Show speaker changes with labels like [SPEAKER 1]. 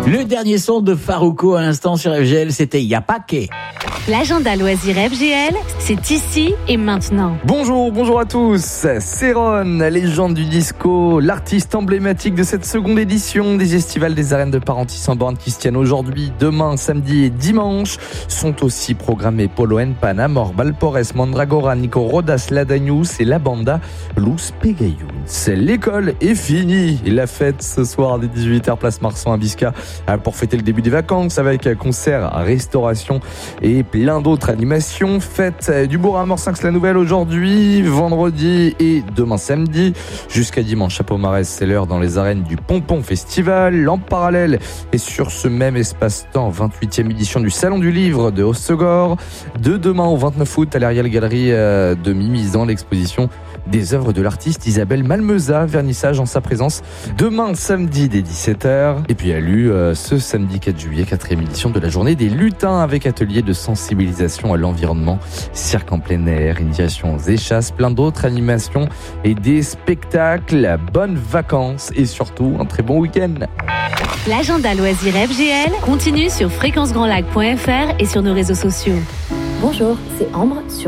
[SPEAKER 1] Le dernier son de Farouko à l'instant sur FGL, c'était Yapake.
[SPEAKER 2] L'agenda loisir FGL, c'est ici et maintenant.
[SPEAKER 3] Bonjour à tous. C'est Ron, la légende du disco, l'artiste emblématique de cette seconde édition des Estivales des Arènes de Parentis en borne qui se tiennent aujourd'hui, demain, samedi et dimanche. Sont aussi programmés Polo N, Panamor, Valpores, Mandragora, Nico Rodas, Ladanius et la banda Luz Pegayuns. L'école est finie et la fête ce soir dès 18h place Marsan à Bisca pour fêter le début des vacances avec concert, restauration et plein d'autres animations. Fête du Bourg-à-Mort 5 la nouvelle aujourd'hui, vendredi et demain samedi. Jusqu'à dimanche à Pomarez, c'est l'heure dans les arènes du Pompon Festival. En parallèle et sur ce même espace-temps, 28e édition du Salon du Livre de Hossegor. De demain au 29 août à l'Ariel Galerie de Mimizan, l'exposition des œuvres de l'artiste Isabelle Malmeza, vernissage en sa présence demain samedi dès 17h. Et puis a lu ce samedi 4 juillet, 4e édition de la journée des lutins avec atelier de sensibilisation à l'environnement, cirque en plein air, initiations et chasses, plein d'autres animations et des spectacles. Bonnes vacances et surtout un très bon week-end.
[SPEAKER 2] L'agenda loisir FGL continue sur fréquencegrandlac.fr et sur nos réseaux sociaux.
[SPEAKER 4] Bonjour, c'est Ambre sur